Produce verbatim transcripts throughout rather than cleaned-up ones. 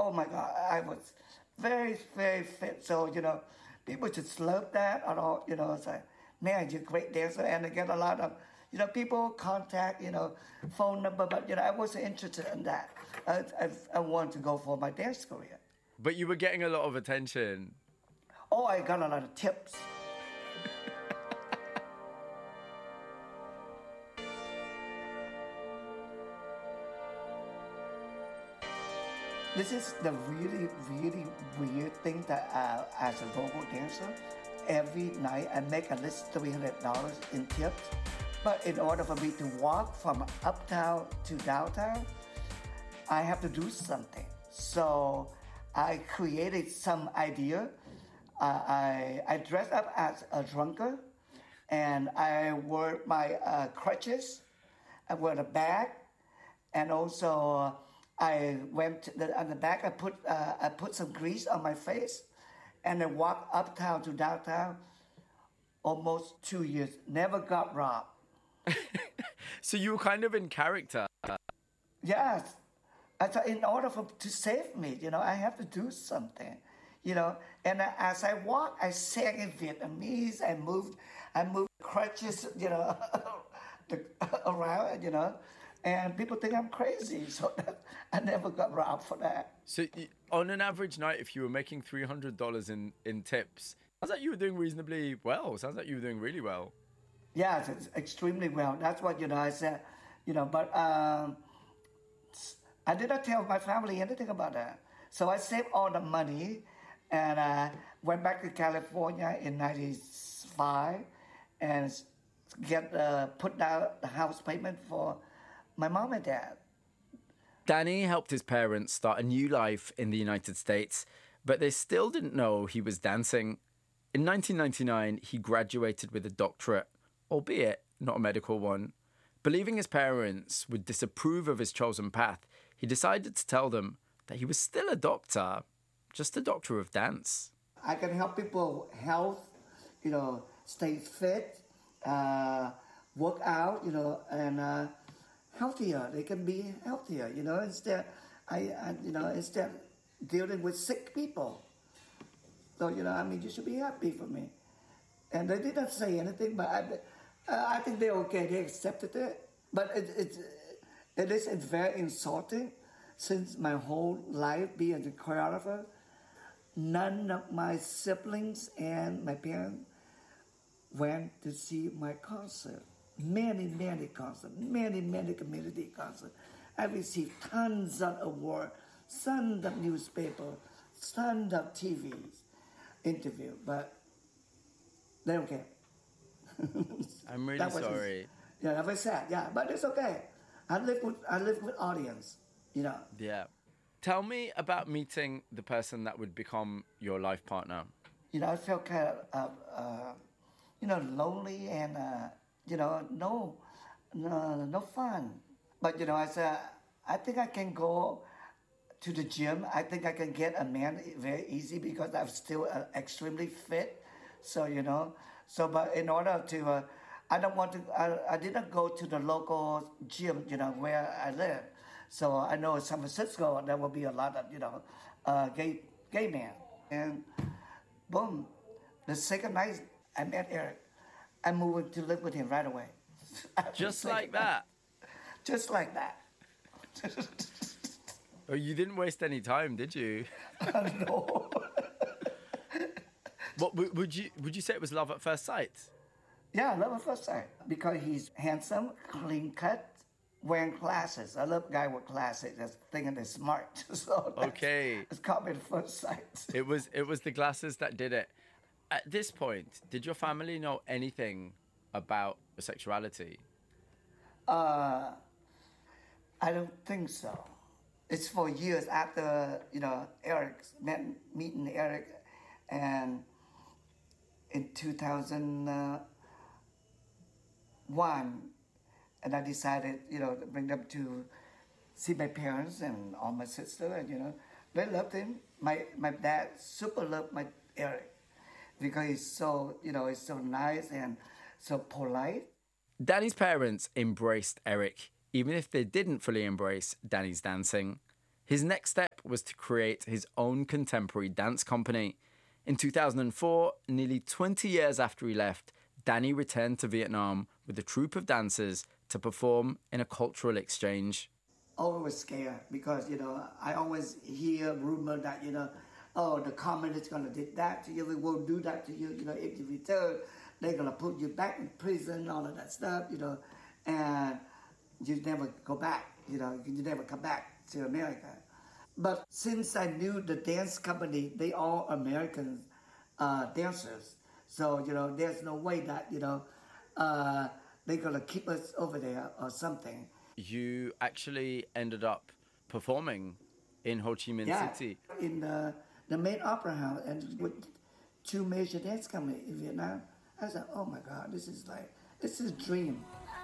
Oh my God, I was very, very fit. So, you know, people just love that at all. You know, it's like, man, you're a great dancer. And I get a lot of, you know, people contact, you know, phone number, but, you know, I wasn't interested in that. I, I, I wanted to go for my dance career. But you were getting a lot of attention. Oh, I got a lot of tips. This is the really, really weird thing that uh, as a vocal dancer, every night I make at least three hundred dollars in tips. But in order for me to walk from uptown to downtown, I have to do something. So I created some idea. Uh, I, I dressed up as a drunkard and I wore my uh, crutches, I wore a bag, and also I went to the, on the back, I put, uh, I put some grease on my face and I walked uptown to downtown almost two years, never got robbed. So you were kind of in character. Yes. I thought in order for to save me, you know, I have to do something, you know. And as I walked, I sang in Vietnamese. I moved, I moved crutches, you know, around, you know. And people think I'm crazy, so that, I never got robbed for that. So on an average night, if you were making three hundred dollars in, in tips, sounds like you were doing reasonably well. Sounds like you were doing really well. Yes, it's extremely well. That's what, you know, I said, you know, but um, I did not tell my family anything about that. So I saved all the money and uh, went back to California in ninety-five and get uh, put down the house payment for my mom and dad. Danny helped his parents start a new life in the United States, but they still didn't know he was dancing. In nineteen ninety-nine, he graduated with a doctorate, albeit not a medical one. Believing his parents would disapprove of his chosen path, he decided to tell them that he was still a doctor, just a doctor of dance. I can help people health, you know, stay fit, uh, work out, you know, and uh, healthier. They can be healthier, you know, instead, I, I, you know, instead dealing with sick people. So, you know, I mean, you should be happy for me. And they didn't say anything, but I, uh, I think they're okay. They accepted it. But it, it, it is it's very insulting since my whole life being a choreographer, none of my siblings and my parents went to see my concert. Many, many concerts, many, many community concerts. I received tons of awards, tons of newspapers, tons of T Vs, interview, but they don't care. I'm really sorry. Just, yeah, that was sad. Yeah, but it's okay. I live with I live with audience, you know. Yeah. Tell me about meeting the person that would become your life partner. You know, I felt kind of, uh, uh, you know, lonely and, uh, you know, no, no, no fun. But, you know, I said, I think I can go to the gym. I think I can get a man very easy because I'm still uh, extremely fit. So, you know, so, but in order to, uh, I don't want to, I, I didn't go to the local gym, you know, where I live. So I know in San Francisco, there will be a lot of, you know, uh, gay, gay men. And boom, the second night I met Eric, I moved to live with him right away. Just like that? Just like that. Oh, you didn't waste any time, did you? Uh, no. What would you would you say it was love at first sight? Yeah, love at first sight because he's handsome, clean cut, wearing glasses. I love a guy with glasses that's thinking they're smart. So okay, it's caught me at first sight. It was it was the glasses that did it. At this point, did your family know anything about your sexuality? Uh, I don't think so. It's for years after, you know, Eric, met, meeting Eric, and in two thousand one, and I decided, you know, to bring them to see my parents and all my sister, and, you know, they loved him. My my dad super loved my Eric because he's so, you know, he's so nice and so polite. Danny's parents embraced Eric, even if they didn't fully embrace Danny's dancing. His next step was to create his own contemporary dance company. In two thousand four, nearly twenty years after he left, Danny returned to Vietnam with a troupe of dancers to perform in a cultural exchange. Always scared because, you know, I always hear rumor that, you know, oh, the communists going to do that to you, we will do that to you, you know, if you return, they're going to put you back in prison, all of that stuff, you know, and you never go back, you know, you never come back to America. But since I knew the dance company, they all American uh, dancers. So, you know, there's no way that, you know, uh, they're going to keep us over there or something. You actually ended up performing in Ho Chi Minh Yeah, City. in the, the main opera house and with two major dance companies in Vietnam. I was like, oh my God, this is like, this is a dream.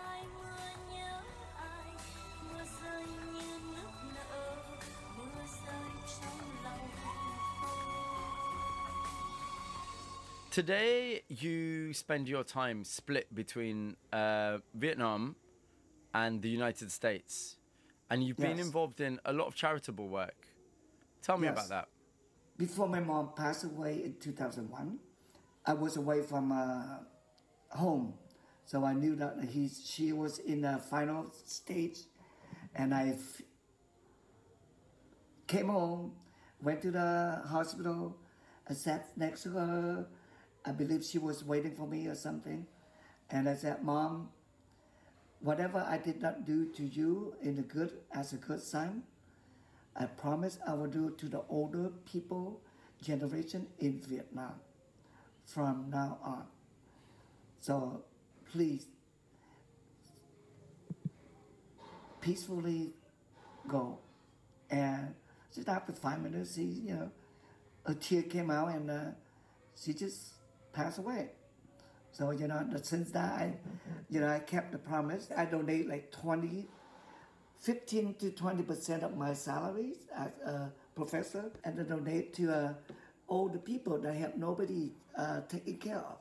Today, you spend your time split between uh, Vietnam and the United States, and you've been Yes. involved in a lot of charitable work. Tell me Yes. about that. Before my mom passed away in two thousand one, I was away from uh, home. So I knew that he, she was in the final stage, and I f- came home, went to the hospital, I sat next to her. I believe she was waiting for me or something. And I said, Mom, whatever I did not do to you in the good as a good son, I promise I will do to the older people generation in Vietnam from now on. So please, peacefully go. And just after five minutes, she, you know, a tear came out and uh, she just passed away. So, you know, since that, I, you know, I kept the promise. I donate like twenty, fifteen to twenty percent of my salaries as a professor, and I donate to uh, older people that have nobody uh, taken care of.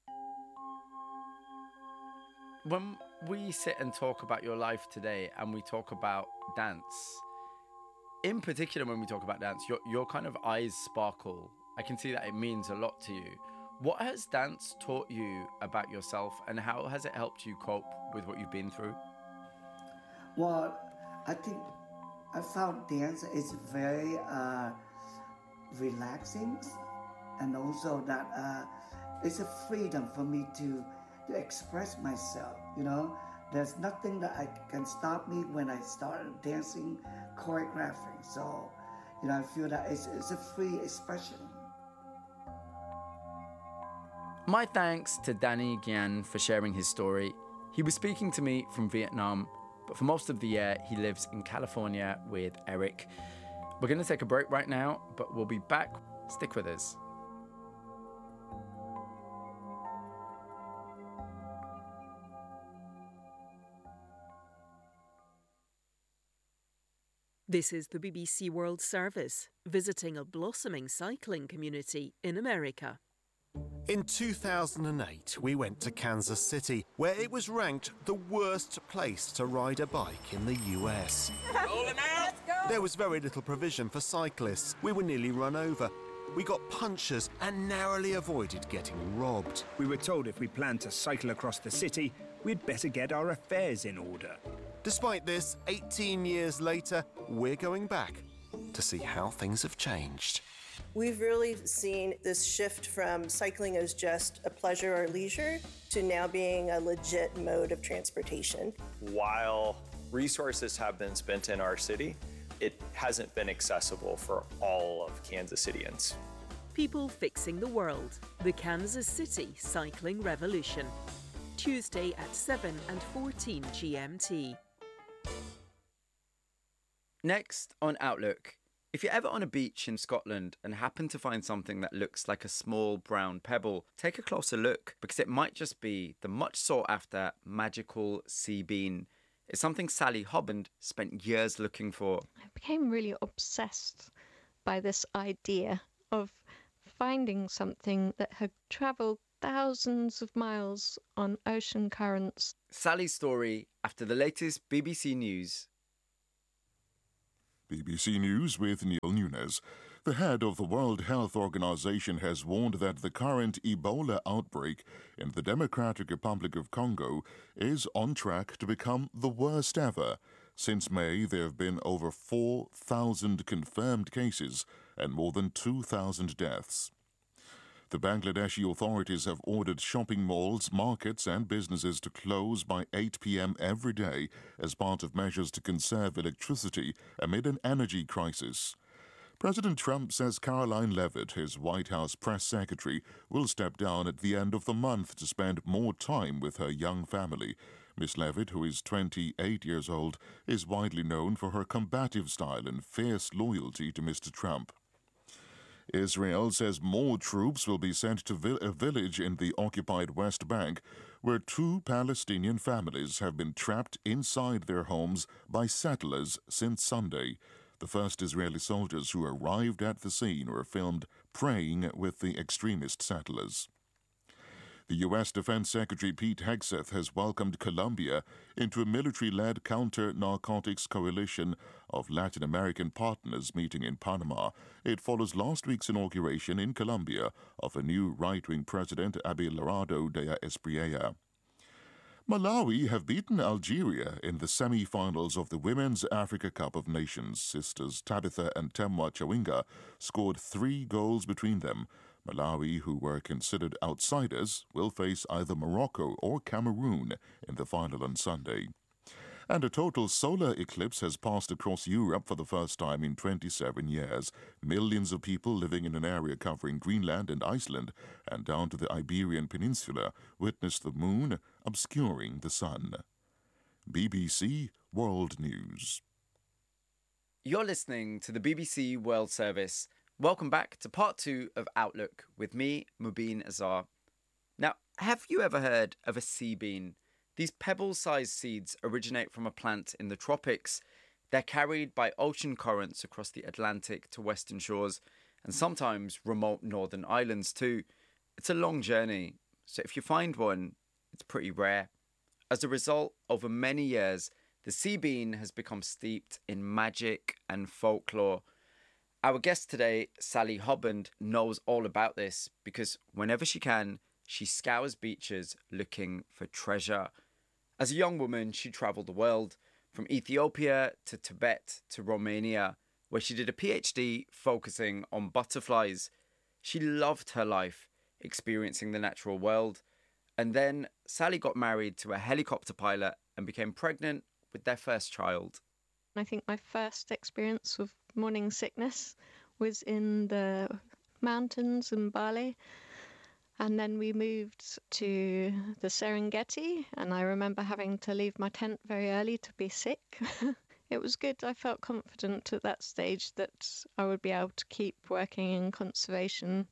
When we sit and talk about your life today and we talk about dance, in particular when we talk about dance, your, your kind of eyes sparkle. I can see that it means a lot to you. What has dance taught you about yourself, and how has it helped you cope with what you've been through? Well, I think I found dance is very uh, relaxing, and also that uh, it's a freedom for me to, to express myself, you know. There's nothing that I can stop me when I start dancing, choreographing. So, you know, I feel that it's, it's a free expression. My thanks to Danny Gian for sharing his story. He was speaking to me from Vietnam, but for most of the year, he lives in California with Eric. We're going to take a break right now, but we'll be back. Stick with us. This is the B B C World Service, visiting a blossoming cycling community in America. In two thousand eight, we went to Kansas City, where it was ranked the worst place to ride a bike in the U S. Rolling out. There was very little provision for cyclists. We were nearly run over. We got punctures and narrowly avoided getting robbed. We were told if we planned to cycle across the city, we'd better get our affairs in order. Despite this, eighteen years later, we're going back to see how things have changed. We've really seen this shift from cycling as just a pleasure or leisure to now being a legit mode of transportation. While resources have been spent in our city, it hasn't been accessible for all of Kansas Cityans. People Fixing the World, the Kansas City Cycling Revolution. Tuesday at seven and fourteen G M T. Next on Outlook, if you're ever on a beach in Scotland and happen to find something that looks like a small brown pebble, take a closer look, because it might just be the much sought after magical sea bean. It's something Sally Hobband spent years looking for. I became really obsessed by this idea of finding something that had travelled thousands of miles on ocean currents. Sally's story after the latest B B C News. B B C News with Neil Nunes. The head of the World Health Organization has warned that the current Ebola outbreak in the Democratic Republic of Congo is on track to become the worst ever. Since May, there have been over four thousand confirmed cases and more than two thousand deaths. The Bangladeshi authorities have ordered shopping malls, markets and businesses to close by eight p.m. every day as part of measures to conserve electricity amid an energy crisis. President Trump says Caroline Leavitt, his White House press secretary, will step down at the end of the month to spend more time with her young family. Miss Leavitt, who is twenty-eight years old, is widely known for her combative style and fierce loyalty to Mister Trump. Israel says more troops will be sent to a village in the occupied West Bank, where two Palestinian families have been trapped inside their homes by settlers since Sunday. The first Israeli soldiers who arrived at the scene were filmed praying with the extremist settlers. The U S Defense Secretary Pete Hegseth has welcomed Colombia into a military-led counter-narcotics coalition of Latin American partners meeting in Panama. It follows last week's inauguration in Colombia of a new right-wing president, Abelardo de Espriella. Malawi have beaten Algeria in the semi-finals of the Women's Africa Cup of Nations. Sisters Tabitha and Temwa Chawinga scored three goals between them. Malawi, who were considered outsiders, will face either Morocco or Cameroon in the final on Sunday. And a total solar eclipse has passed across Europe for the first time in twenty-seven years. Millions of people living in an area covering Greenland and Iceland and down to the Iberian Peninsula witnessed the moon obscuring the sun. B B C World News. You're listening to the B B C World Service. Welcome back to part two of Outlook with me, Mubin Azar. Now, have you ever heard of a sea bean? These pebble-sized seeds originate from a plant in the tropics. They're carried by ocean currents across the Atlantic to western shores and sometimes remote northern islands too. It's a long journey, so if you find one, it's pretty rare. As a result, over many years, the sea bean has become steeped in magic and folklore. Our guest today, Sally Hoband, knows all about this because whenever she can, she scours beaches looking for treasure. As a young woman, she travelled the world, from Ethiopia to Tibet to Romania, where she did a PhD focusing on butterflies. She loved her life, experiencing the natural world. And then Sally got married to a helicopter pilot and became pregnant with their first child. I think my first experience of morning sickness was in the mountains in Bali. And then we moved to the Serengeti, and I remember having to leave my tent very early to be sick. It was good. I felt confident at that stage that I would be able to keep working in conservation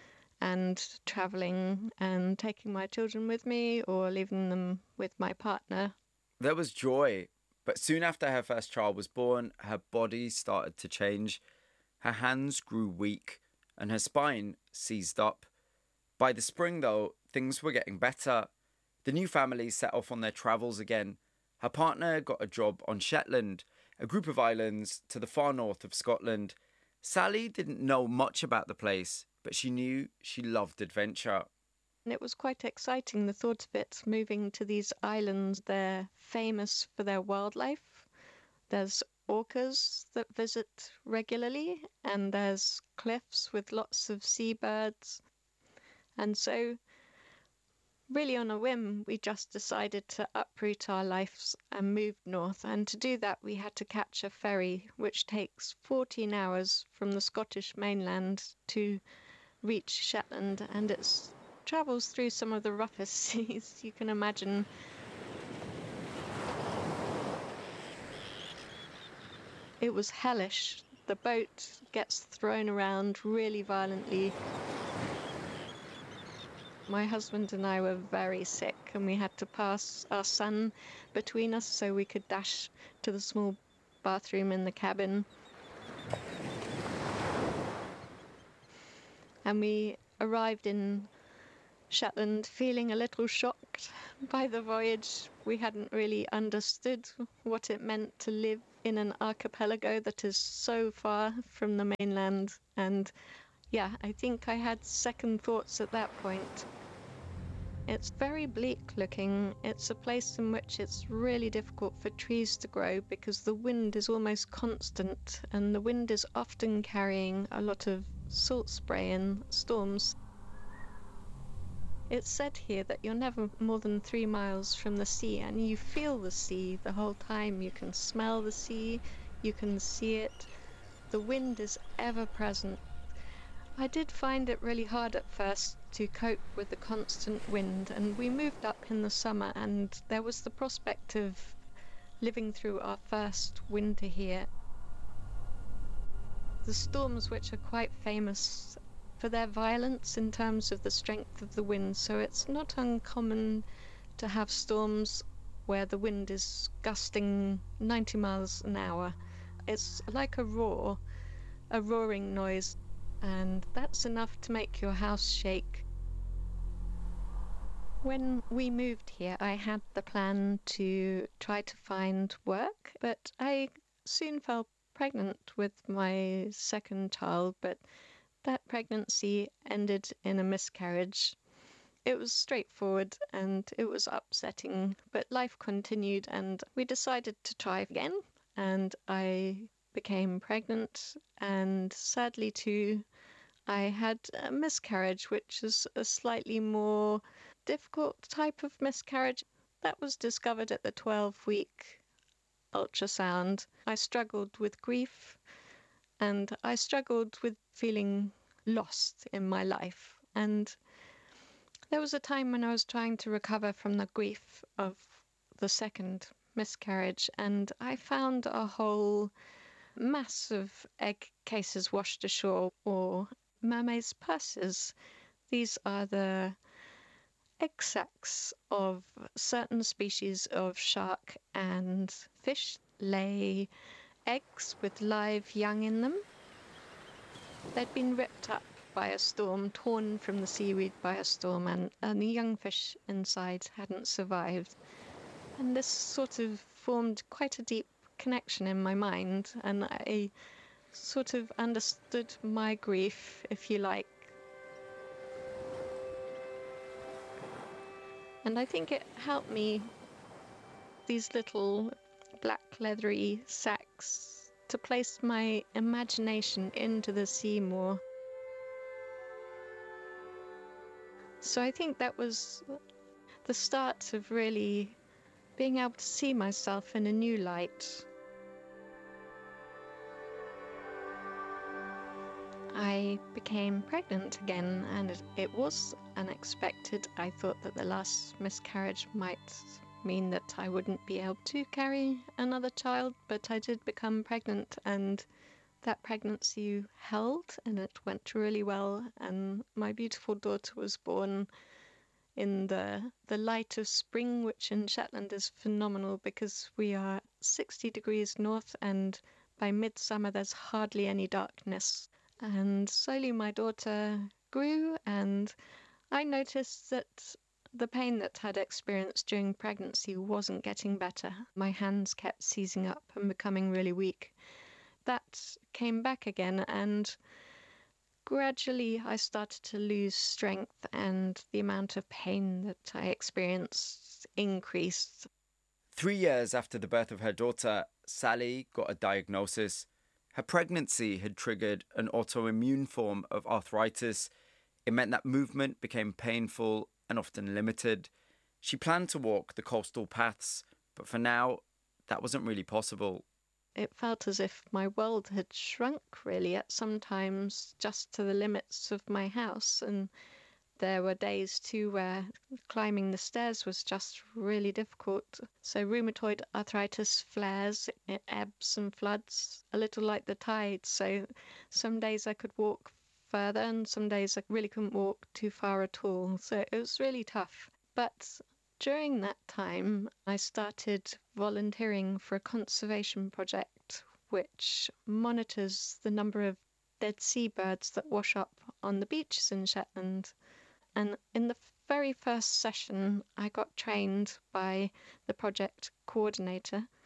and travelling and taking my children with me or leaving them with my partner. There was joy, but soon after her first child was born, her body started to change. Her hands grew weak and her spine seized up. By the spring, though, things were getting better. The new family set off on their travels again. Her partner got a job on Shetland, a group of islands to the far north of Scotland. Sally didn't know much about the place, but she knew she loved adventure. And it was quite exciting, the thought of it, moving to these islands. They're famous for their wildlife. There's orcas that visit regularly, and there's cliffs with lots of seabirds. And so, really on a whim, we just decided to uproot our lives and move north. And to do that, we had to catch a ferry, which takes fourteen hours from the Scottish mainland to reach Shetland. And it travels through some of the roughest seas you can imagine. It was hellish. The boat gets thrown around really violently. My husband and I were very sick, and we had to pass our son between us so we could dash to the small bathroom in the cabin. And we arrived in Shetland feeling a little shocked by the voyage. We hadn't really understood what it meant to live in an archipelago that is so far from the mainland. And yeah, I think I had second thoughts at that point. It's very bleak looking. It's a place in which it's really difficult for trees to grow because the wind is almost constant, and the wind is often carrying a lot of salt spray in storms. It's said here that you're never more than three miles from the sea, and you feel the sea the whole time. You can smell the sea, you can see it. The wind is ever present. I did find it really hard at first to cope with the constant wind, and we moved up in the summer, and there was the prospect of living through our first winter here. The storms, which are quite famous for their violence in terms of the strength of the wind, so it's not uncommon to have storms where the wind is gusting ninety miles an hour. It's like a roar, a roaring noise, and that's enough to make your house shake. When we moved here, I had the plan to try to find work, but I soon fell pregnant with my second child, but that pregnancy ended in a miscarriage. It was straightforward and it was upsetting, but life continued, and we decided to try again, and I became pregnant, and sadly too, I had a miscarriage, which is a slightly more difficult type of miscarriage. That was discovered at the twelve-week ultrasound. I struggled with grief, and I struggled with feeling lost in my life. And there was a time when I was trying to recover from the grief of the second miscarriage, and I found a whole mass of egg cases washed ashore, or mermaids' purses. These are the egg sacs of certain species of shark and fish lay eggs with live young in them. They'd been ripped up by a storm, torn from the seaweed by a storm, and, and the young fish inside hadn't survived. And this sort of formed quite a deep connection in my mind, and I sort of understood my grief, if you like. And I think it helped me, these little black leathery sacks, to place my imagination into the sea more. So I think that was the start of really being able to see myself in a new light. I became pregnant again, and it, it was unexpected. I thought that the last miscarriage might mean that I wouldn't be able to carry another child, but I did become pregnant, and that pregnancy held, and it went really well, and my beautiful daughter was born in the the light of spring, which in Shetland is phenomenal because we are sixty degrees north, and by midsummer there's hardly any darkness. And slowly my daughter grew, and I noticed that the pain that I'd experienced during pregnancy wasn't getting better. My hands kept seizing up and becoming really weak. That came back again, and gradually I started to lose strength, and the amount of pain that I experienced increased. Three years after the birth of her daughter, Sally got a diagnosis. Her pregnancy had triggered an autoimmune form of arthritis. It meant that movement became painful and often limited. She planned to walk the coastal paths, but for now, that wasn't really possible. It felt as if my world had shrunk, really, at some times just to the limits of my house. And there were days too where climbing the stairs was just really difficult. So rheumatoid arthritis flares, it ebbs and floods, a little like the tide. So some days I could walk further, and some days I really couldn't walk too far at all. So it was really tough. But during that time, I started volunteering for a conservation project which monitors the number of dead seabirds that wash up on the beaches in Shetland. And in the very first session, I got trained by the project coordinator,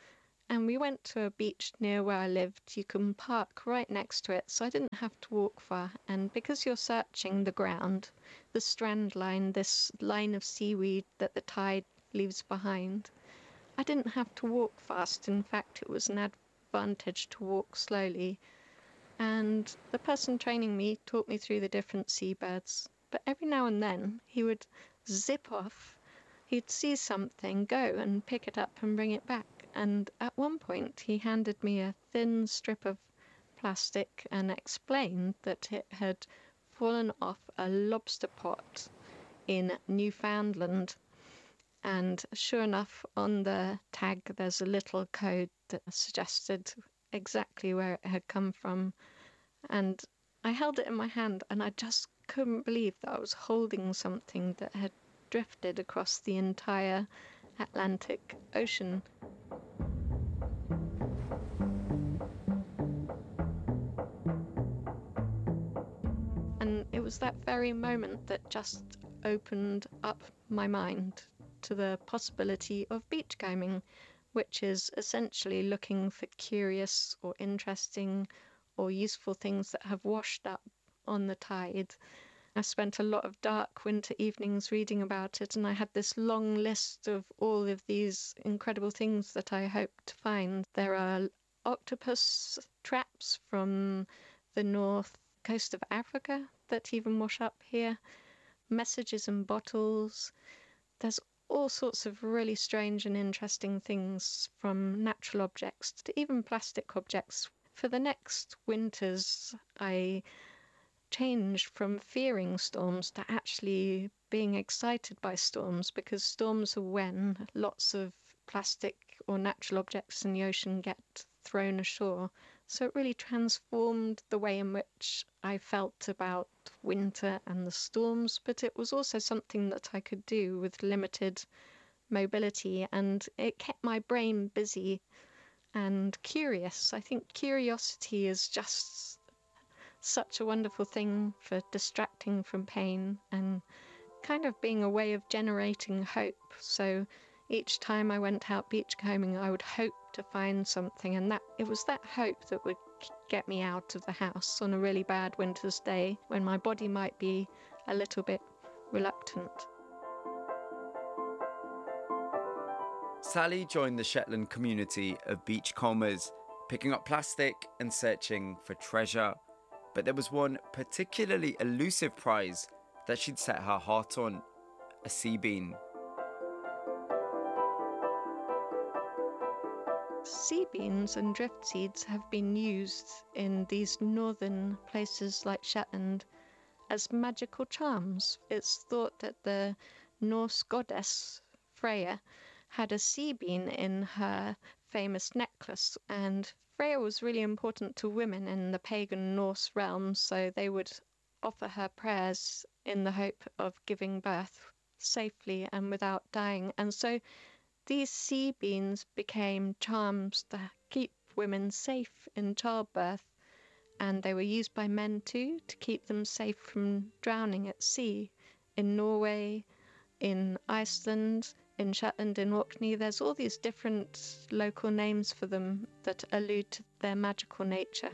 And we went to a beach near where I lived. You can park right next to it, so I didn't have to walk far. And because you're searching the ground, the strand line, this line of seaweed that the tide leaves behind, I didn't have to walk fast. In fact, it was an advantage to walk slowly. And the person training me taught me through the different seabirds. But every now and then, he would zip off. He'd see something, go and pick it up and bring it back. And at one point, he handed me a thin strip of plastic and explained that it had fallen off a lobster pot in Newfoundland. And sure enough, on the tag, there's a little code that suggested exactly where it had come from. And I held it in my hand, and I just couldn't believe that I was holding something that had drifted across the entire Atlantic Ocean. And it was that very moment that just opened up my mind to the possibility of beachcombing, which is essentially looking for curious or interesting or useful things that have washed up on the tide. I spent a lot of dark winter evenings reading about it, and I had this long list of all of these incredible things that I hoped to find. There are octopus traps from the north coast of Africa that even wash up here, messages in bottles. There's all sorts of really strange and interesting things, from natural objects to even plastic objects. For the next winters, I changed from fearing storms to actually being excited by storms, because storms are when lots of plastic or natural objects in the ocean get thrown ashore. So it really transformed the way in which I felt about winter and the storms, but it was also something that I could do with limited mobility, and it kept my brain busy and curious. I think curiosity is just such a wonderful thing for distracting from pain and kind of being a way of generating hope. So each time I went out beachcombing, I would hope to find something, and that it was that hope that would get me out of the house on a really bad winter's day when my body might be a little bit reluctant. Sally joined the Shetland community of beachcombers, picking up plastic and searching for treasure. But there was one particularly elusive prize that she'd set her heart on: a sea bean. Sea beans and drift seeds have been used in these northern places like Shetland as magical charms. It's thought that the Norse goddess Freya had a sea bean in her famous necklace, and Freya was really important to women in the pagan Norse realm, so they would offer her prayers in the hope of giving birth safely and without dying. And so these sea beans became charms to keep women safe in childbirth, and they were used by men too to keep them safe from drowning at sea. In Norway, in Iceland, in Shetland, in Orkney, there's all these different local names for them that allude to their magical nature.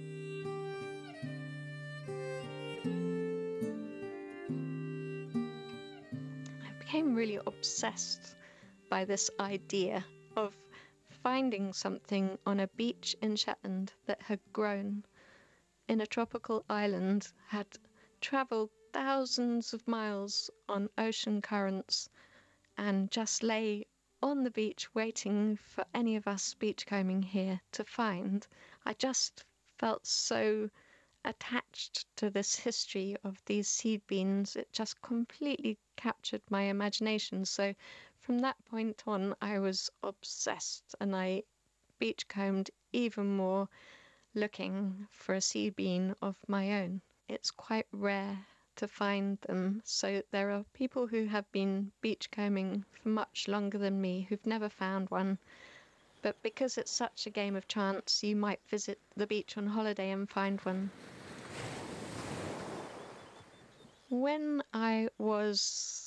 I became really obsessed by this idea of finding something on a beach in Shetland that had grown in a tropical island, had travelled thousands of miles on ocean currents, and just lay on the beach waiting for any of us beachcombing here to find. I just felt so attached to this history of these seed beans. It just completely captured my imagination. So from that point on, I was obsessed, and I beachcombed even more, looking for a sea bean of my own. It's quite rare to find them, so there are people who have been beachcombing for much longer than me who've never found one. But because it's such a game of chance, you might visit the beach on holiday and find one. When I was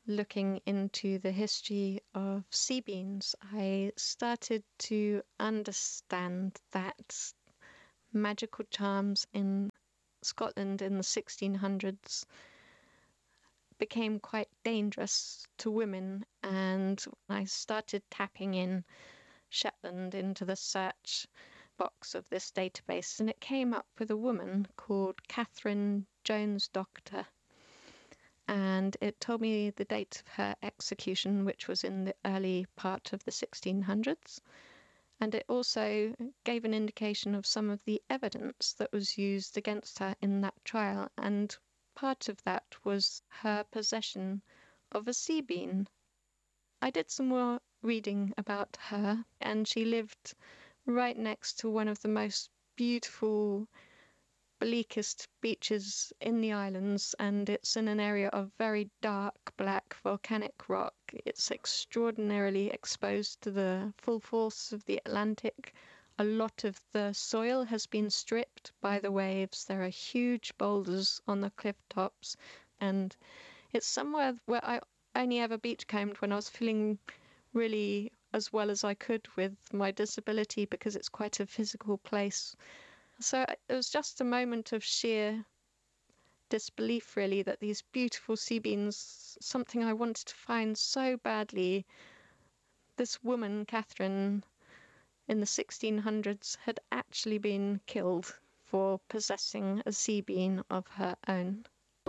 looking into the history of sea beans, I started to understand that magical charms in Scotland in the sixteen hundreds became quite dangerous to women, and I started tapping in Shetland into the search box of this database, and it came up with a woman called Catherine Jones Doctor, and it told me the date of her execution, which was in the early part of the sixteen hundreds, and it also gave an indication of some of the evidence that was used against her in that trial, and part of that was her possession of a sea bean. I did some more reading about her, and she lived right next to one of the most beautiful, bleakest beaches in the islands, and it's in an area of very dark black volcanic rock. It's extraordinarily exposed to the full force of the Atlantic. A lot of the soil has been stripped by the waves. There are huge boulders on the cliff tops, and it's somewhere where I only ever beachcombed when I was feeling really as well as I could with my disability, because it's quite a physical place. So it was just a moment of sheer disbelief, really, that these beautiful sea beans, something I wanted to find so badly, this woman, Catherine, in the sixteen hundreds, had actually been killed for possessing a sea bean of her own.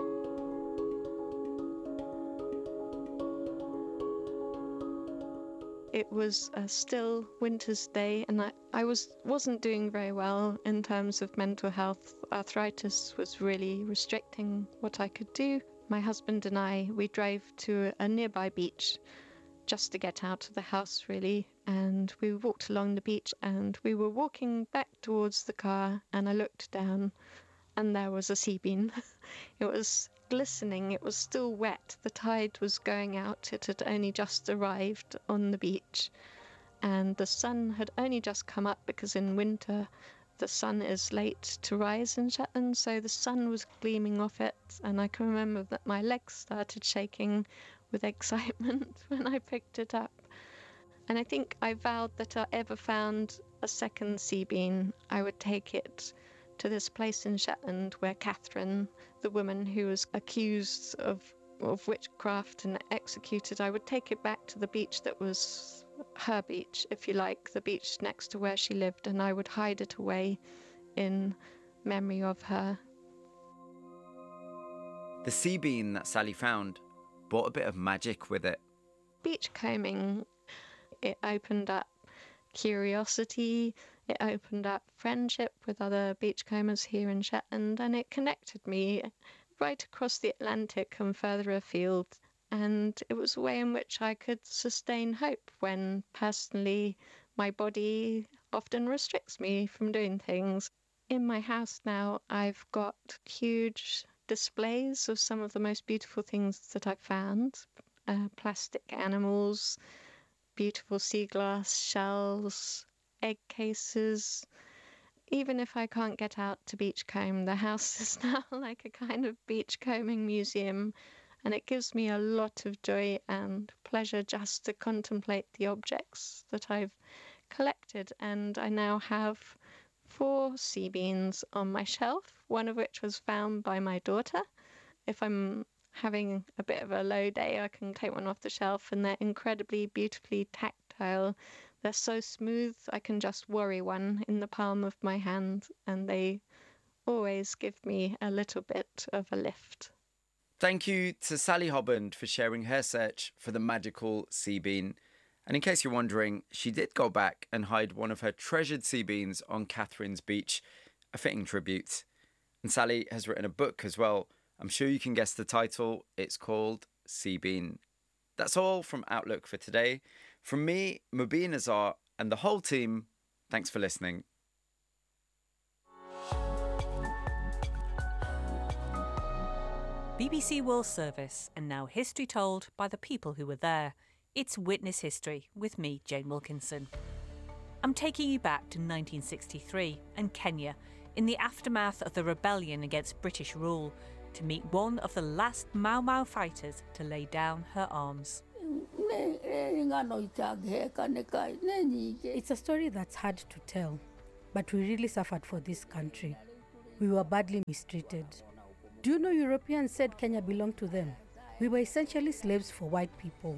It was a still winter's day, and I, I was, wasn't doing very well in terms of mental health. Arthritis was really restricting what I could do. My husband and I, we drove to a nearby beach just to get out of the house, really, and we walked along the beach, and we were walking back towards the car, and I looked down, and there was a sea bean. It was glistening, it was still wet, the tide was going out, it had only just arrived on the beach, and the sun had only just come up, because in winter the sun is late to rise in Shetland, so the sun was gleaming off it, and I can remember that my legs started shaking with excitement when I picked it up. And I think I vowed that if I ever found a second sea bean, I would take it to this place in Shetland where Catherine, the woman who was accused of, of witchcraft and executed, I would take it back to the beach that was her beach, if you like, the beach next to where she lived, and I would hide it away in memory of her. The sea bean that Sally found brought a bit of magic with it. Beachcombing, it opened up curiosity, it opened up friendship with other beachcombers here in Shetland, and it connected me right across the Atlantic and further afield. And it was a way in which I could sustain hope when personally my body often restricts me from doing things. In my house now, I've got huge displays of some of the most beautiful things that I've found. Uh, plastic animals, beautiful sea glass shells, egg cases. Even if I can't get out to beachcomb, the house is now like a kind of beachcombing museum, and it gives me a lot of joy and pleasure just to contemplate the objects that I've collected. And I now have four sea beans on my shelf, one of which was found by my daughter. If I'm having a bit of a low day, I can take one off the shelf, and they're incredibly beautifully tactile. They're so smooth, I can just worry one in the palm of my hand, and they always give me a little bit of a lift. Thank you to Sally Hobband for sharing her search for the magical sea bean. And in case you're wondering, she did go back and hide one of her treasured sea beans on Catherine's beach, a fitting tribute. And Sally has written a book as well. I'm sure you can guess the title. It's called Sea Bean. That's all from Outlook for today. From me, Mubin Azar, and the whole team, thanks for listening. B B C World Service, and now history told by the people who were there. It's Witness History with me, Jane Wilkinson. I'm taking you back to nineteen sixty-three and Kenya in the aftermath of the rebellion against British rule. to meet one of the last Mau Mau fighters to lay down her arms. It's a story that's hard to tell, but we really suffered for this country. We were badly mistreated. Do you know Europeans said Kenya belonged to them? We were essentially slaves for white people.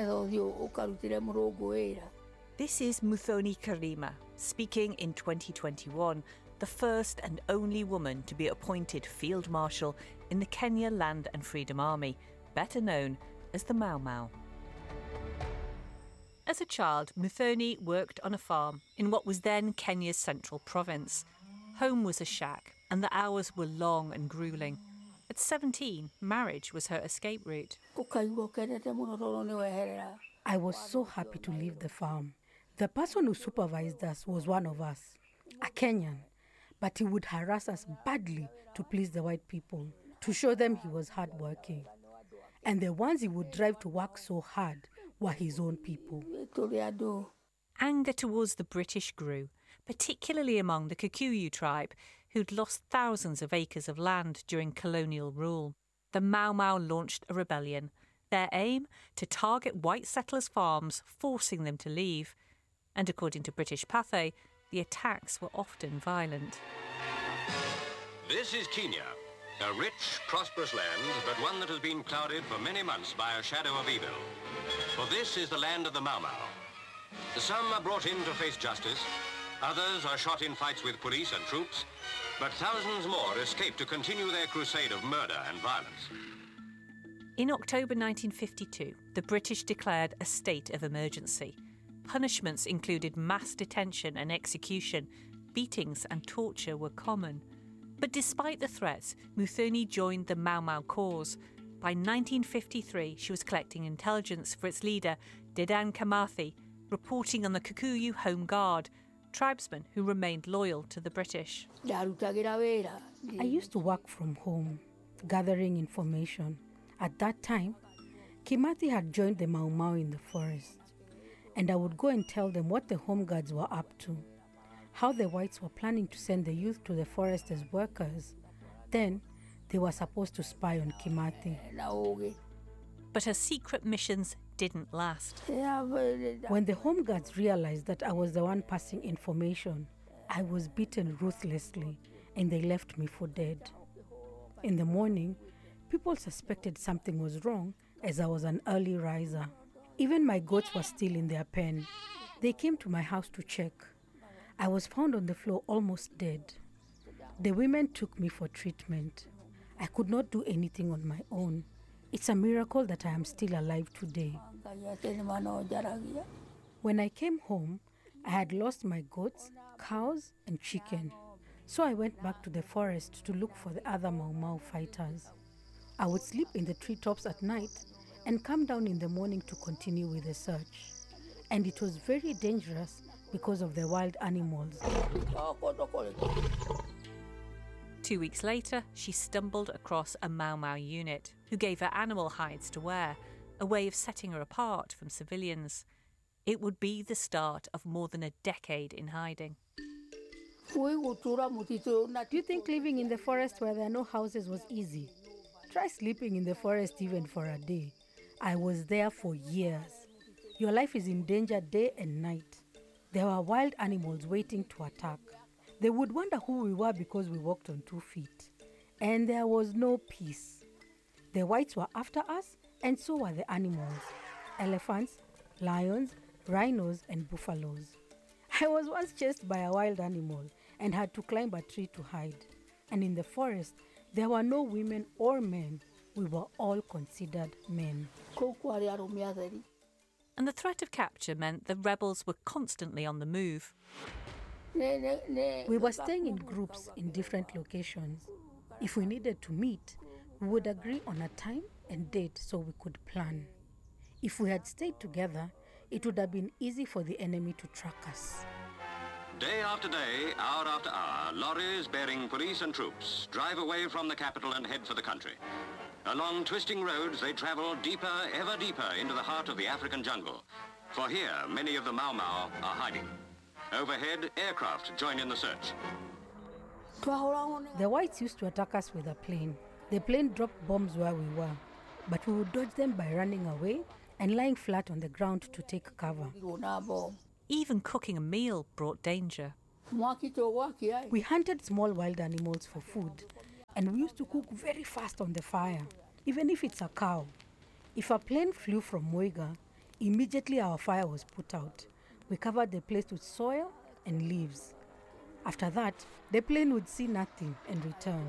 This is Muthoni Karima, speaking in twenty twenty-one, the first and only woman to be appointed Field Marshal in the Kenya Land and Freedom Army, better known as the Mau Mau. As a child, Muthoni worked on a farm in what was then Kenya's central province. Home was a shack, and the hours were long and gruelling. At seventeen, marriage was her escape route. I was so happy to leave the farm. The person who supervised us was one of us, a Kenyan, but he would harass us badly to please the white people, to show them he was hardworking. And the ones he would drive to work so hard were his own people. Anger towards the British grew, particularly among the Kikuyu tribe, who'd lost thousands of acres of land during colonial rule. The Mau Mau launched a rebellion, their aim to target white settlers' farms, forcing them to leave. And according to British Pathé, the attacks were often violent. This is Kenya, a rich, prosperous land, but one that has been clouded for many months by a shadow of evil. For this is the land of the Mau Mau. Some are brought in to face justice, others are shot in fights with police and troops, but thousands more escape to continue their crusade of murder and violence. In October nineteen fifty-two, the British declared a state of emergency. Punishments included mass detention and execution. Beatings and torture were common. But despite the threats, Muthoni joined the Mau Mau cause. By nineteen fifty-three, she was collecting intelligence for its leader, Dedan Kimathi, reporting on the Kikuyu Home Guard, tribesmen who remained loyal to the British. I used to work from home, gathering information. At that time, Kimathi had joined the Mau Mau in the forest, and I would go and tell them what the Home Guards were up to, how the whites were planning to send the youth to the forest as workers. Then, they were supposed to spy on Kimathi. But her secret missions didn't last. When the Home Guards realized that I was the one passing information, I was beaten ruthlessly, and they left me for dead. In the morning, people suspected something was wrong, as I was an early riser. Even my goats were still in their pen. They came to my house to check. I was found on the floor almost dead. The women took me for treatment. I could not do anything on my own. It's a miracle that I am still alive today. When I came home, I had lost my goats, cows, and chicken. So I went back to the forest to look for the other Mau Mau fighters. I would sleep in the treetops at night and come down in the morning to continue with the search. And it was very dangerous because of the wild animals. Two weeks later, she stumbled across a Mau Mau unit who gave her animal hides to wear, a way of setting her apart from civilians. It would be the start of more than a decade in hiding. Do you think living in the forest where there are no houses was easy? Try sleeping in the forest even for a day. I was there for years. Your life is in danger day and night. There were wild animals waiting to attack. They would wonder who we were because we walked on two feet. And there was no peace. The whites were after us, and so were the animals. Elephants, lions, rhinos, and buffaloes. I was once chased by a wild animal and had to climb a tree to hide. And in the forest, there were no women or men. We were all considered men. And the threat of capture meant the rebels were constantly on the move. We were staying in groups in different locations. If we needed to meet, we would agree on a time and date so we could plan. If we had stayed together, it would have been easy for the enemy to track us. Day after day, hour after hour, lorries bearing police and troops drive away from the capital and head for the country. Along twisting roads, they travel deeper, ever deeper into the heart of the African jungle. For here, many of the Mau Mau are hiding. Overhead, aircraft join in the search. The whites used to attack us with a plane. The plane dropped bombs where we were, but we would dodge them by running away and lying flat on the ground to take cover. Even cooking a meal brought danger. We hunted small wild animals for food, and we used to cook very fast on the fire, even if it's a cow. If a plane flew from Muiga, immediately our fire was put out. We covered the place with soil and leaves. After that, the plane would see nothing and return.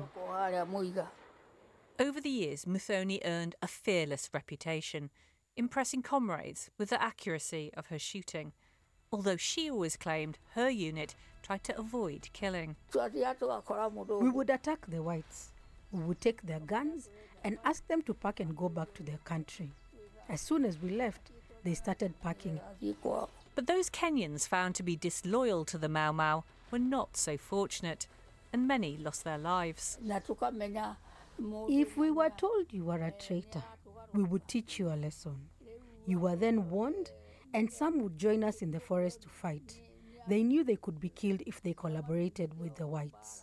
Over the years, Muthoni earned a fearless reputation, impressing comrades with the accuracy of her shooting, although she always claimed her unit tried to avoid killing. We would attack the whites. We would take their guns and ask them to pack and go back to their country. As soon as we left, they started packing. But those Kenyans found to be disloyal to the Mau Mau were not so fortunate, and many lost their lives. If we were told you were a traitor, we would teach you a lesson. You were then warned, and some would join us in the forest to fight. They knew they could be killed if they collaborated with the whites.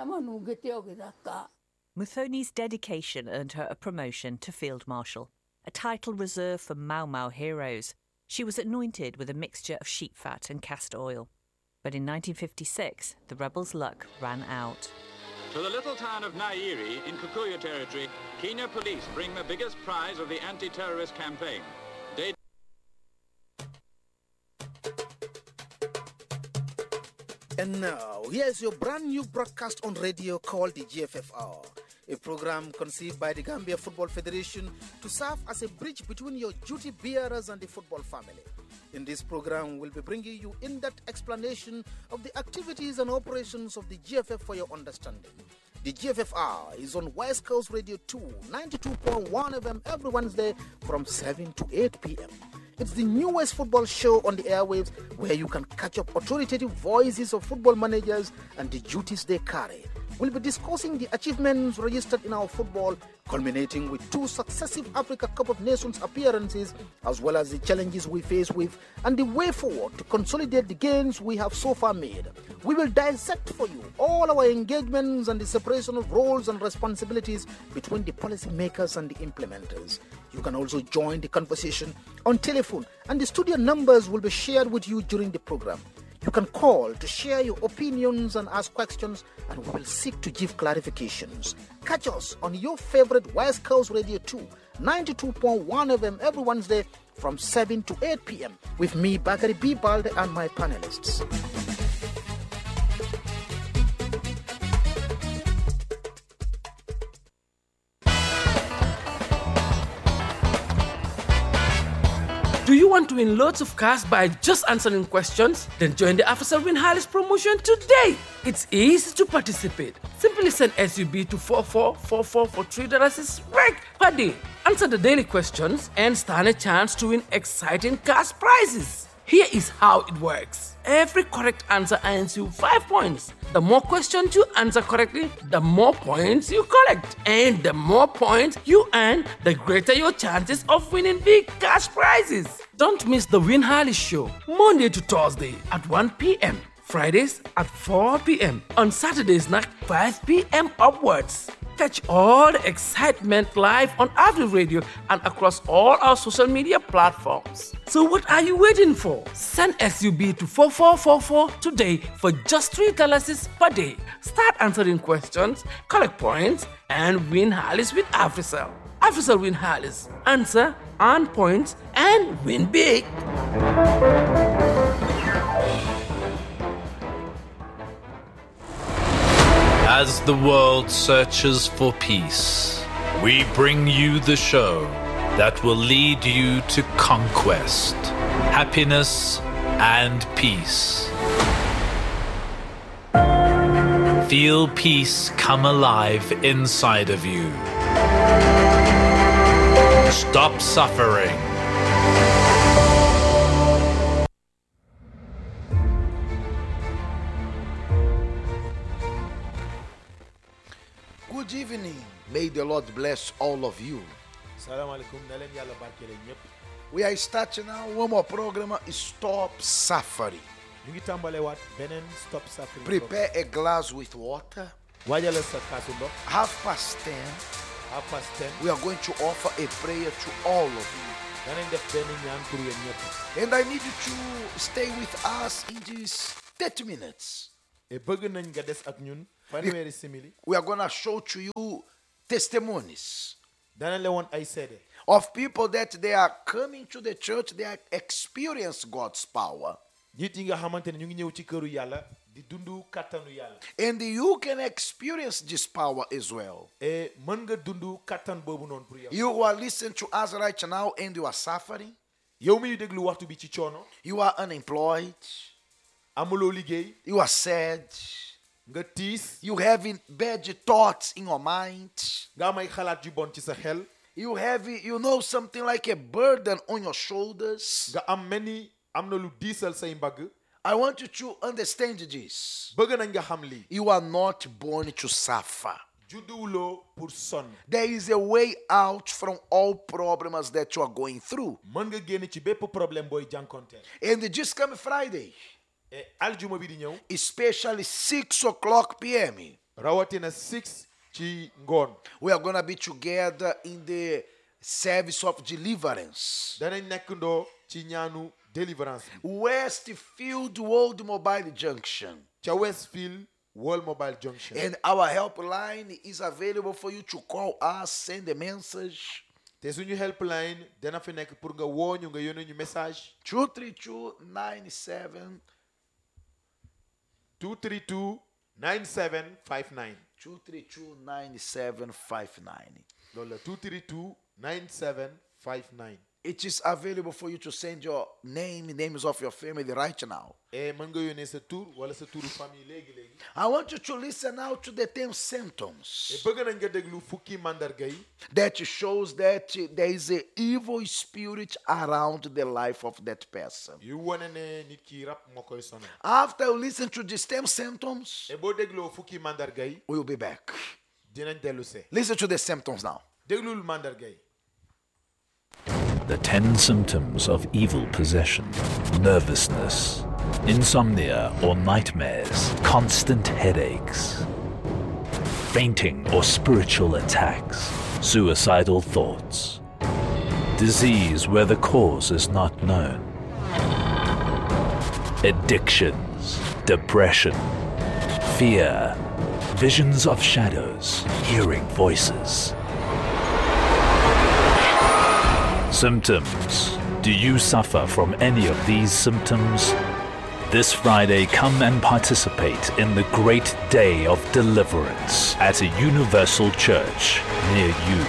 Muthoni's dedication earned her a promotion to Field Marshal, a title reserved for Mau Mau heroes. She was anointed with a mixture of sheep fat and castor oil. But in nineteen fifty-six, the rebels' luck ran out. To the little town of Nairi in Kikuyu territory, Kenya police bring the biggest prize of the anti-terrorist campaign. They And now, here's your brand new broadcast on radio called the G F F R, a program conceived by the Gambia Football Federation to serve as a bridge between your duty bearers and the football family. In this program, we'll be bringing you in-depth explanation of the activities and operations of the G F F for your understanding. The G F F R is on West Coast Radio two, ninety-two point one F M every Wednesday from seven to eight p m It's the newest football show on the airwaves where you can catch up authoritative voices of football managers and the duties they carry. We'll be discussing the achievements registered in our football, culminating with two successive Africa Cup of Nations appearances, as well as the challenges we face with and the way forward to consolidate the gains we have so far made. We will dissect for you all our engagements and the separation of roles and responsibilities between the policymakers and the implementers. You can also join the conversation on telephone, and the studio numbers will be shared with you during the program. You can call to share your opinions and ask questions, and we will seek to give clarifications. Catch us on your favorite West Coast Radio two, ninety-two point one F M every Wednesday from seven to eight p m with me, Bakari B. Balde, and my panelists. Do you want to win loads of cash by just answering questions? Then join the Afisal Win Harless promotion today. It's easy to participate. Simply send S U B to four four four four for three dollars right per day. Answer the daily questions and stand a chance to win exciting cash prizes. Here is how it works. Every correct answer earns you five points. The more questions you answer correctly, the more points you collect. And the more points you earn, the greater your chances of winning big cash prizes. Don't miss the Win Harless show, Monday to Thursday at one p m Fridays at four p m On Saturdays at five p m upwards. Catch all the excitement live on Avenue Radio and across all our social media platforms. So what are you waiting for? Send S U B to four four four four today for just three dollars per day. Start answering questions, collect points, and win Harless with Afrisal. Afrisal Win Harless. Answer, earn points, and win big. As the world searches for peace, we bring you the show that will lead you to conquest, happiness, and peace. Feel peace come alive inside of you. Stop suffering. Good evening. May the Lord bless all of you. We are starting now one more program, Stop Suffering. Prepare a glass with water. Half past ten. half past ten. We are going to offer a prayer to all of you. Danañ def benn ñaan pour yéen ñëpp. And I need you to stay with us in these thirty minutes. Et bëgg nañ nga des ak ñun fanweeri simili. We are going to show to you testimonies danañ la woon ay seede of people that they are coming to the church, they are experience God's power. nit yi nga xamante ne ñu ngi ñëw ci këru Yàlla di dundu kattanu Yàlla. And you can experience this power as well. Et mën nga dundu kattan boobu noonu pour yow. You who are listening to us right now and you are suffering. yow mi déglu waxtu bi ci coono. You are unemployed. amuloo liggéey. You are sad. nga tiis. You having bad thoughts in your mind. nga am ay xalaat yu bon ci sa xel. You have, you know, something like a burden on your shoulders. nga am mel ni am na lu diisal say mbagg. I want you to understand this. bëgg nañ nga xam lii. You are not born to suffer. judduwuloo pour sonn. There is a way out from all problems that you are going through. mën nga génn ci bépp problème booy jànkonteel. And just come Friday. et aljuma bi di ñëw. Especially six o'clock p m rawatina six ci ngoon. We are gonna be together in the service of deliverance. danañ nekkandoo ci ñaanu deliverance. Westfield World Mobile Junction. ca Westfield World Mobile Junction. And our helpline is available for you to call us, send a message. te suñu helpline dana fi nekk pour nga woo ñu nga yónnee ñu message. two three two nine seven. two three two nine seven five nine. two three two nine seven five nine. loolu la two three two nine seven five nine. It is available for you to send your name, names of your family right now. et mën nga yónnee sa tur wala sa turu famille léegi léegi. I want you to listen now to the ten symptoms. et bëgg nañ nga déglu fukki mandarga yi. That shows that there is an evil spirit around the life of that person. yu wane ne nit ki rab moo koy sonal. After you listen to these ten symptoms, et boo dégloo fukki mandarga yi. we will be back. dinañ dellu see. Listen to the symptoms now. déglul mandarga yi. The ten symptoms of evil possession: nervousness, insomnia or nightmares, constant headaches, fainting or spiritual attacks, suicidal thoughts, disease where the cause is not known, addictions, depression, fear, visions of shadows, hearing voices. Symptoms. Do you suffer from any of these symptoms? This Friday, come and participate in the great day of deliverance at a universal church near you.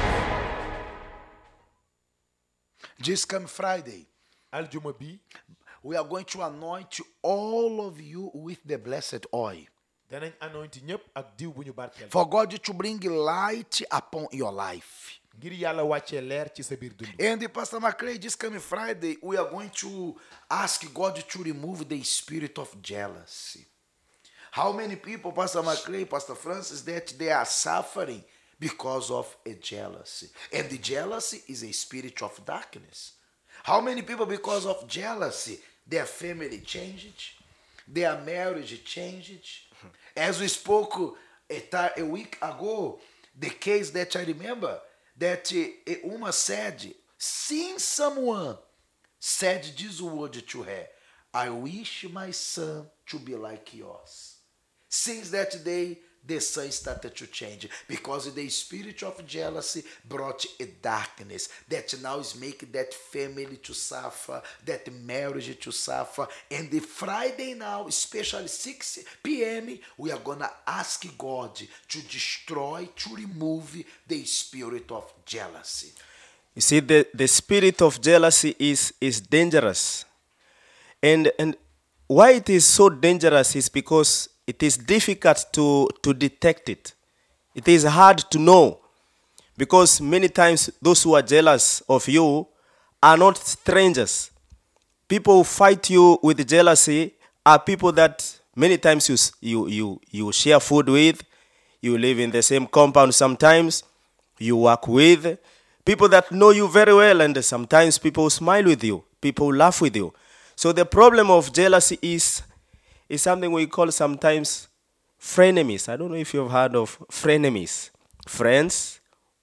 Just come Friday. aljuma bi. We are going to anoint all of you with the blessed oil. danañ anointi ñëpp ak diw bu ñu barkeel. For God to bring light upon your life. ngir yàlla wàccee leer ci sa biir dund. And the Pastor McCray, this coming Friday, we are going to ask God to remove the spirit of jealousy. How many people, Pastor McCray, Pastor Francis, that they are suffering because of a jealousy? And the jealousy is a spirit of darkness. How many people, because of jealousy, their family changed, their marriage changed? As we spoke a, time, a week ago, the case that I remember, that a woman said, seeing someone said this word to her, I wish my son to be like yours. Since that day, the son started to change because the spirit of jealousy brought a darkness that now is making that family to suffer, that marriage to suffer. And the Friday now, especially six p m, we are going to ask God to destroy, to remove the spirit of jealousy. You see, the, the spirit of jealousy is, is dangerous. And, and why it is so dangerous is because it is difficult to, to detect it. It is hard to know because many times those who are jealous of you are not strangers. People who fight you with jealousy are people that many times you, you, you, you share food with, you live in the same compound sometimes, you work with, people that know you very well, and sometimes people smile with you, people laugh with you. So the problem of jealousy is is something we call sometimes frenemies. I don't know if you've heard of frenemies. Friends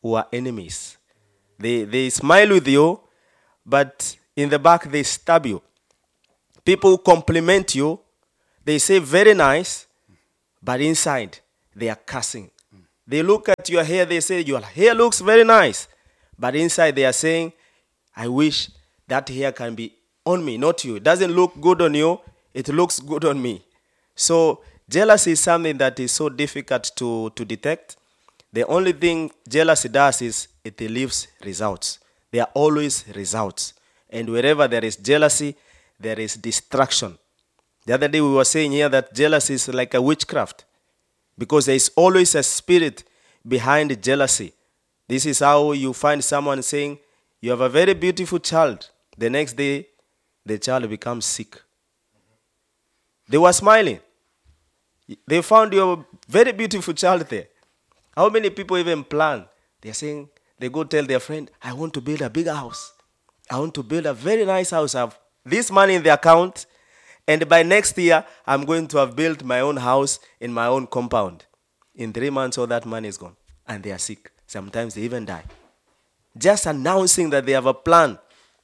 who are enemies. They, they smile with you, but in the back they stab you. People who compliment you, they say very nice, but inside they are cursing. They look at your hair, they say your hair looks very nice, but inside they are saying, I wish that hair can be on me, not you. It doesn't look good on you, it looks good on me. So jealousy is something that is so difficult to, to detect. The only thing jealousy does is it leaves results. There are always results. And wherever there is jealousy, there is destruction. The other day we were saying here that jealousy is like a witchcraft, because there is always a spirit behind jealousy. This is how you find someone saying, you have a very beautiful child. The next day, the child becomes sick. They were smiling. They found your very beautiful child there. How many people even plan? They're saying, they go tell their friend, I want to build a bigger house. I want to build a very nice house. I have this money in the account, and by next year, I'm going to have built my own house in my own compound. In three months, all that money is gone, and they are sick. Sometimes they even die. Just announcing that they have a plan.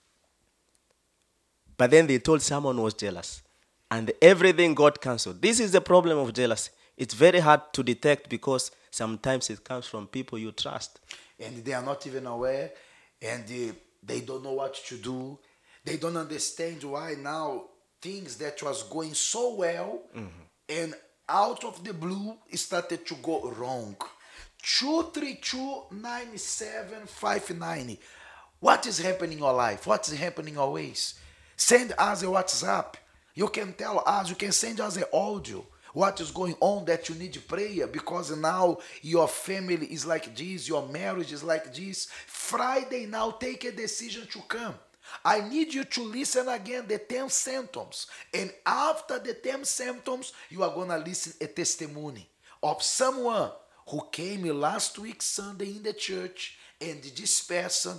But then they told someone was jealous, and everything got cancelled. This is the problem of jealousy. It's very hard to detect because sometimes it comes from people you trust. And they are not even aware, and they, they don't know what to do. They don't understand why now things that was going so well, mm-hmm. and out of the blue it started to go wrong. two three two, nine seven five nine. What is happening in your life? What is happening always? Send us a WhatsApp. You can tell us, you can send us an audio. What is going on that you need prayer, because now your family is like this, your marriage is like this. Friday now, take a decision to come. I need you to listen again, the ten symptoms. And after the ten symptoms, you are going to listen a testimony of someone who came last week Sunday in the church, and this person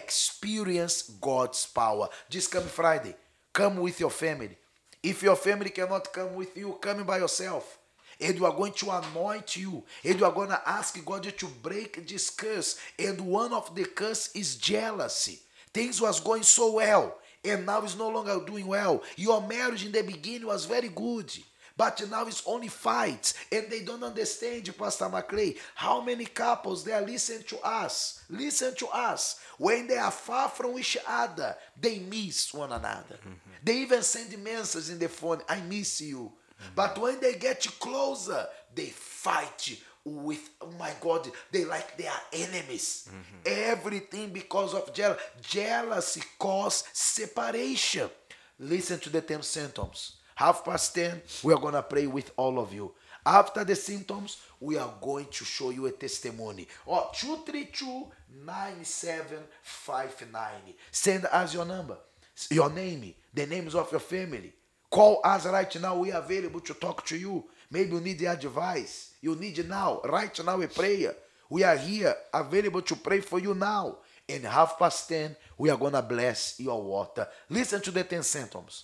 experienced God's power. This coming Friday, come with your family. If your family cannot come with you, come by yourself. And you are going to anoint you. And you are going to ask God to break this curse. And one of the curse is jealousy. Things was going so well, and now it's no longer doing well. Your marriage in the beginning was very good, but now it's only fights, and they don't understand, Pastor McClay, how many couples they are listening to us. Listen to us. When they are far from each other, they miss one another. Mm-hmm. They even send messages in the phone, I miss you. Mm-hmm. But when they get closer, they fight with, oh my God, they like they are enemies. Mm-hmm. Everything because of jealousy. Jealousy causes separation. Listen to the ten symptoms. Half past ten, we are going to pray with all of you. After the symptoms, we are going to show you a testimony. Or two three two, nine seven five nine. Send us your number, your name, the names of your family. Call us right now. We are available to talk to you. Maybe you need the advice. You need it now. Right now a prayer. We are here available to pray for you now. And half past ten, we are going to bless your water. Listen to the ten symptoms.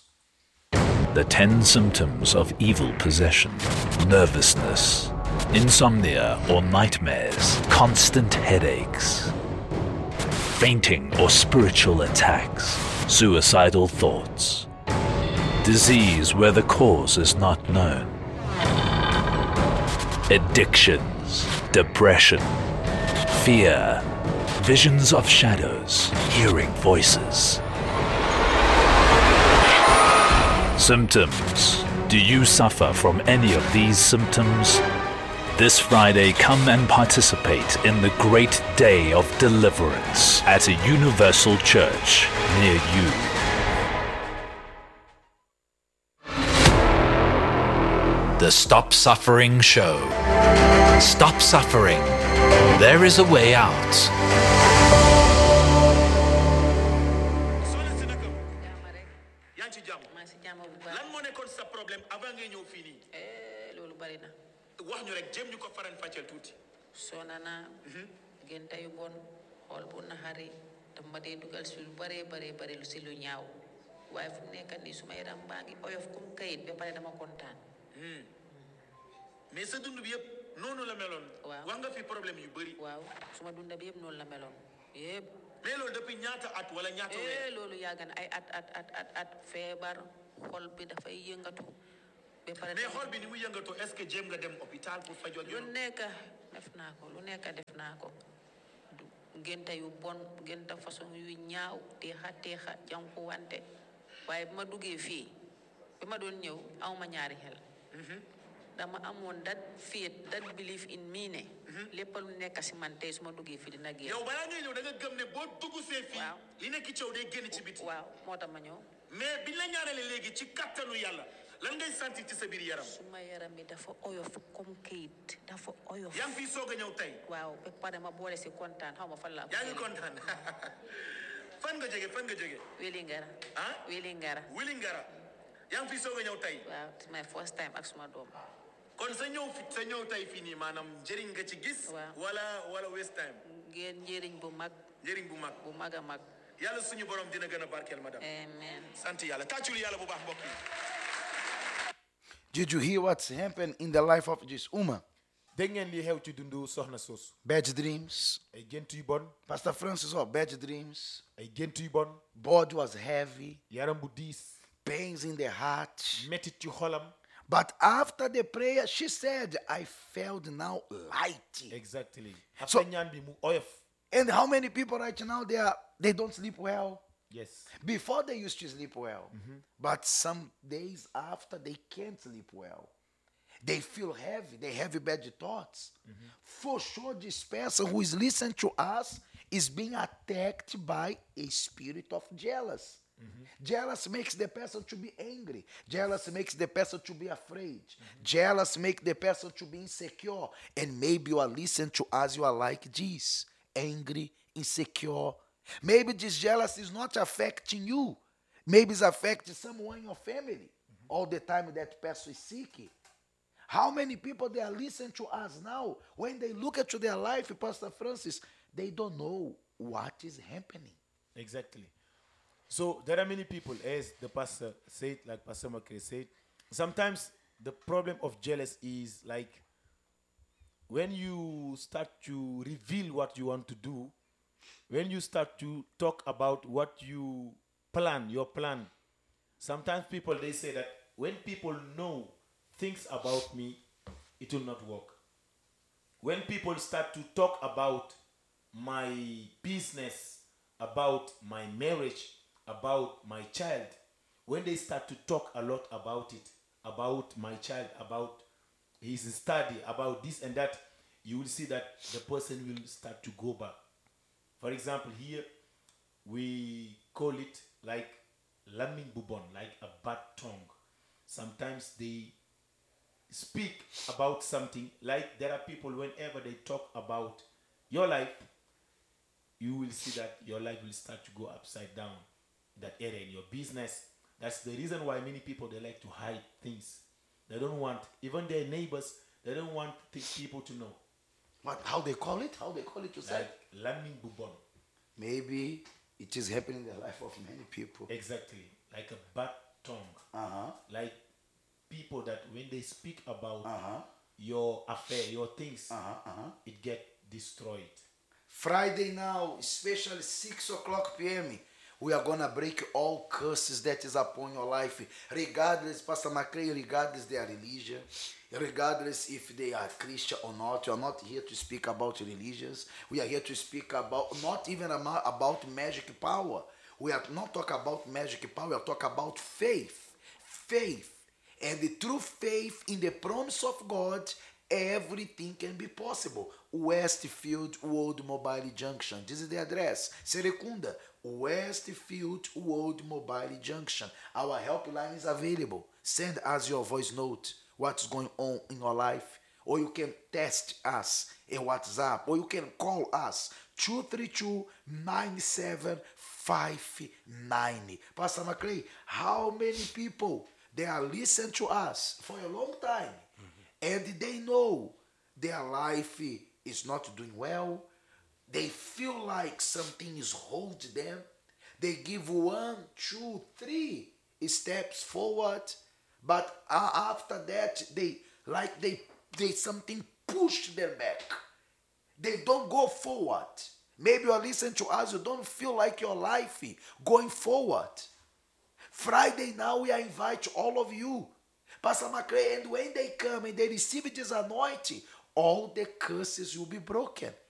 The ten symptoms of evil possession: nervousness, insomnia or nightmares, constant headaches, fainting or spiritual attacks, suicidal thoughts, disease where the cause is not known, addictions, depression, fear, visions of shadows, hearing voices. Symptoms. Do you suffer from any of these symptoms? This Friday, come and participate in the great day of deliverance at a universal church near you. The Stop Suffering Show. Stop suffering. There is a way out. wax ñu rek jëm ñu ko faran fàcceel tuuti sona naa gënta yu bon xool bu naxari daf ma dee dugal si lu bare bare bare lu si lu ñaaw waaye fu nekk nii suma yaram baa ngi oyof comme kayit ba pare dama kontaan mais sa dund bi yëpp noonu la meloon. waaw wax nga fi problème yu bëri. waaw suma dunda bi yëpp noonu la meloon yëpp. mais loolu depuis ñaata at wala ñaata weer. eh loolu yàgg na ay at at at at at feebar xol bi dafay yëngatu. ba pare mais xol bi ni mu yëngatu est-ce que jéem nga dem hôpital pour fajoo. lu nekk def naa ko lu nekk def naa ko ngénte yu bon ngénte façon yu ñaaw teexa teexa jànku wante waaye bi ma duggee fii bi ma doon ñëw awma ñaari xel. dama amoon that faith that belief in me ne. lépp lu nekk si man tey su ma duggee fii dina génn. yow balaa ngay ñëw da nga gëm ne boo dugg see fii. waaw li nekk ci yow day génn ci biti. waaw moo tax ma ñëw. mais biñ la ñaanalee léegi ci kattanu yàlla lan ngay sentir ci sa biir yaram. suma yaram bi dafa oyof comme kayit dafa oyof. yaa ngi fii soog a ñëw tey. waaw ba pare ma boole si kontaan xaw ma fan laa. yaa ngi kontaan fan nga jóge fan nga jóge. Wélingara. ah Wélingara. Wélingara yaa ngi fii soog a ñëw tey. waaw it's my first time ak suma doom. kon sa ñëw fi sa ñëw tey fii nii maanaam njëriñ nga ci gis. wala wala waste time. ngeen njëriñ bu mag. njëriñ bu mag. bu mag a mag. yàlla suñu borom dina gën a barkeel madame. amen. sant yàlla tàccul yàlla bu baax mbokk yi. Did you hear what's happened in the life of this woman? dégg ngeen li xew ci dundu soxna soosu. Bad dreams. ay gént yu bon. Pastor Francis, oh, bad dreams. ay gént yu bon. Body was heavy. yaram bu diis. Pains in the heart. metit ci xolam. But after the prayer, she said, I felt now light. Exactly. So- After ñaan bi mu oyof. And how many people right now, they are they don't sleep well? Yes. Before they used to sleep well. But some days after, they can't sleep well. They feel heavy. They have bad thoughts. For sure, this person who is listening to us is being attacked by a spirit of jealous. Jealous makes the person to be angry. Jealous makes the person to be afraid. Jealous makes the person to be insecure. And maybe you are listening to us, you are like this, angry, insecure. Maybe this jealousy is not affecting you. Maybe it's affecting someone in your family. All the time that person is sick. How many people they are listening to us now? When they look at their life, Pastor Francis, they don't know what is happening. Exactly. So there are many people, as the pastor said, like Pastor Makere said, sometimes the problem of jealousy is like when you start to reveal what you want to do, when you start to talk about what you plan, your plan, sometimes people, they say that when people know things about me, it will not work. When people start to talk about my business, about my marriage, about my child, when they start to talk a lot about it, about my child, about his study, about this and that, you will see that the person will start to go back. For example, here we call it like laming bubon, like a bad tongue. Sometimes they speak about something, like there are people, whenever they talk about your life, you will see that your life will start to go upside down. That area in your business. That's the reason why many people, they like to hide things. They don't want, even their neighbors, they don't want the people to know. What? How they call it? How they call it? You said? Like laming bubon. Maybe it is happening in the life of many people. Exactly. Like a bad tongue. Uh-huh. Like people that when they speak about Uh-huh. your affair, your things, Uh-huh. Uh-huh. it get destroyed. Friday now, especially six o'clock p m, we are going to break all curses that is upon your life, regardless, Pastor McCray, regardless their religion, regardless if they are Christian or not. We are not here to speak about religions. We are here to speak about, not even about, about magic power. We are not talking about magic power. We are talking about faith. Faith. And the true faith in the promise of God, everything can be possible. Westfield World Mobile Junction. This is the address. Serekunda, Westfield World Mobile Junction. Our helpline is available. Send us your voice note. What's going on in your life? Or you can text us a WhatsApp. Or you can call us two three two, nine seven five nine. Pastor McCray, how many people they are listening to us for a long time, and they know their life is not doing well. They feel like something is holding them. They give one, two, three steps forward, but uh, after that, they like they they something push them back. They don't go forward. Maybe you are listening to us, you don't feel like your life going forward. Friday now we invite all of you. Pastor McRae, and when they come and they receive this anointing, all the curses will be broken.